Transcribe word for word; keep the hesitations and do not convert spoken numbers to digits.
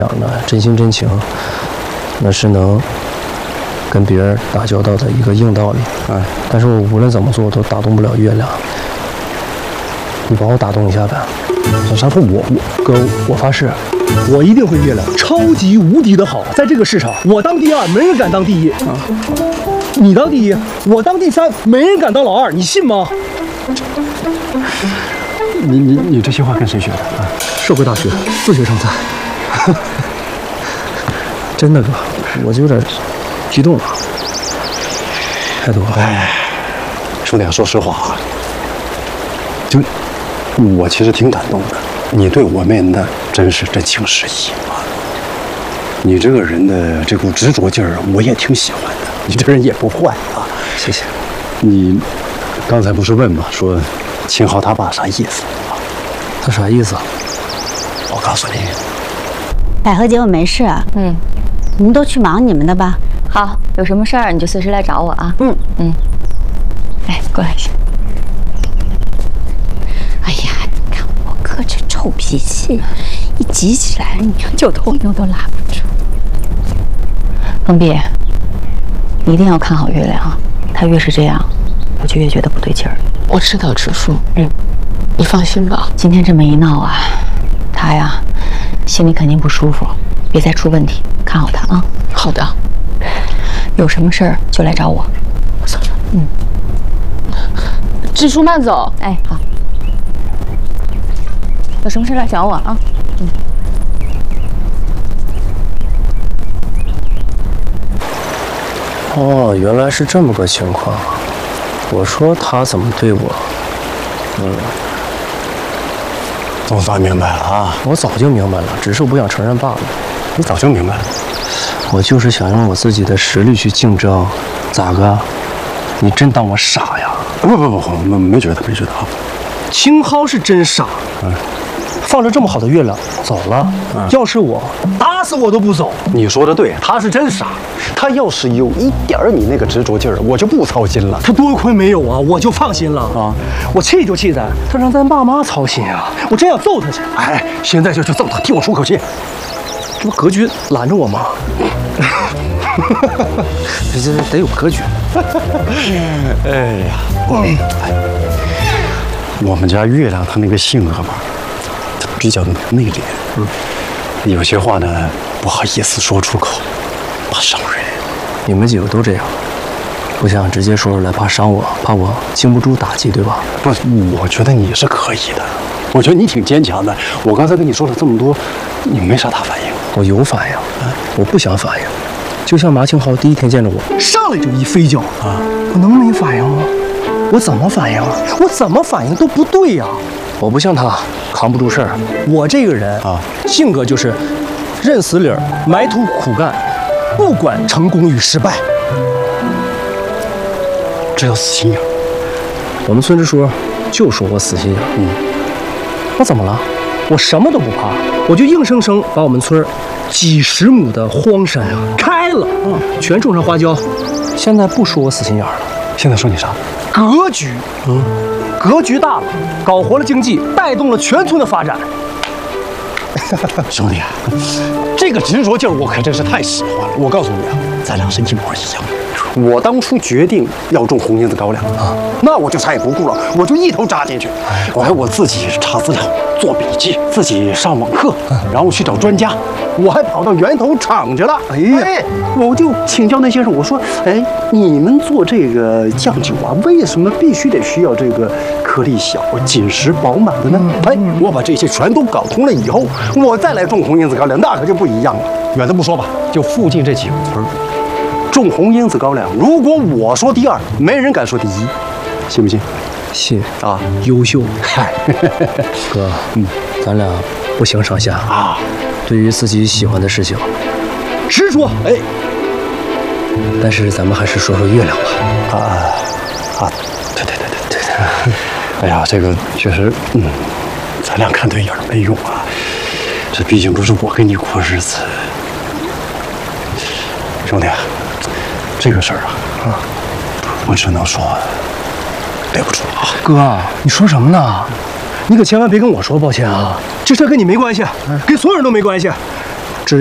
讲的真心真情，那是能跟别人打交道的一个硬道理。哎，但是我无论怎么做都打动不了月亮。你帮我打动一下呗。 小沙兔，我我哥，我发誓， 我一定会月亮超级无敌的好，在这个市场，我当第二，没人敢当第一。啊，你当第一，我当第三，没人敢当老二，你信吗？你你你这些话跟谁学的啊？社会大学自学成才。 真的哥，我就有点激动了。太多了。 哎，兄弟，说实话啊，就我其实挺感动的。你对我们的真是真情实意啊！你这个人的这股执着劲儿，我也挺喜欢的。你这人也不坏啊。 谢谢。 你刚才不是问吗？说秦昊他爸啥意思啊？ 他啥意思？ 我告诉你， 百合姐，我没事。 嗯， 你们都去忙你们的吧。 好，有什么事儿你就随时来找我啊。 嗯嗯。哎，过来一下。 哎呀，你看我哥这臭脾气，一急起来，你看就头牛都拉不住。 冯碧，你一定要看好月亮啊！他越是这样，我就越觉得不对劲儿。 我知道直树，嗯，你放心吧。 今天这么一闹啊，他呀，心里肯定不舒服，别再出问题，看好他啊。 好的。 有什么事儿就来找我。 我走了。 嗯。 直树慢走。 哎，好。有什么事来找我啊。嗯。 哦，原来是这么个情况。我说他怎么对我？嗯， 总算明白了啊！ 我早就明白了，只是我不想承认罢了。 你早就明白了。 我就是想用我自己的实力去竞争，咋个？你真当我傻呀？ 不不不不，没没觉得，没觉得啊。 青蒿是真傻， 嗯， 放着这么好的月亮走了。嗯，要是我，打死我都不走。 你说的对，他是真傻。他要是有一点儿你那个执着劲儿，我就不操心了。 他多亏没有啊，我就放心了啊。我气就气在他让咱爸妈操心啊，我真想揍他去。 哎，现在就去揍他，替我出口气。 这不格局拦着我吗？这这得有格局。 哎呀，哎，我们家月亮他那个性格吧，他比较内敛，嗯，有些话呢不好意思说出口，怕伤人。 你们几个都这样，不想直接说出来，怕伤我，怕我经不住打击，对吧？ 不，我觉得你是可以的，我觉得你挺坚强的。我刚才跟你说了这么多，你没啥大反应。 我有反应，我不想反应。就像马青豪第一天见着我，上来就一飞脚啊，我能没反应吗？我怎么反应啊？我怎么反应都不对呀、啊！我不像他扛不住事儿，我这个人啊，性格就是认死理儿，埋头苦干，不管成功与失败。 这叫死心眼。 我们村支书就说我死心眼。嗯，我怎么了？我什么都不怕，我就硬生生把我们村几十亩的荒山啊开了，嗯，全种上花椒。现在不说我死心眼了， 现在说你啥？ 格局，嗯，格局大了，搞活了经济，带动了全村的发展。 兄弟，这个执着劲儿我可真是太喜欢了。我告诉你啊，咱俩是一模一样。我当初决定要种红缨子高粱啊，那我就啥也不顾了，我就一头扎进去。我还我自己查资料、做笔记，自己上网课，然后去找专家，我还跑到源头厂去了。哎呀，我就请教那先生，我说，哎，你们做这个酱酒啊，为什么必须得需要这个颗粒小、紧实饱满的呢？哎，我把这些全都搞通了以后，我再来种红缨子高粱，那可就不一样了。远的不说吧，就附近这几个村种红缨子高粱，如果我说第二，没人敢说第一，信不信？ 信啊， 优秀。 嗨， 哥，嗯，咱俩不相上下啊。对于自己喜欢的事情，执着。哎，但是咱们还是说说月亮吧。啊啊，对对对对对对。哎呀，这个确实，嗯，咱俩看对眼没用啊。这毕竟都是我跟你过日子，兄弟。这个事儿啊，啊，我只能说对不住啊， 哥，你说什么呢？你可千万别跟我说抱歉啊！这事跟你没关系，跟所有人都没关系。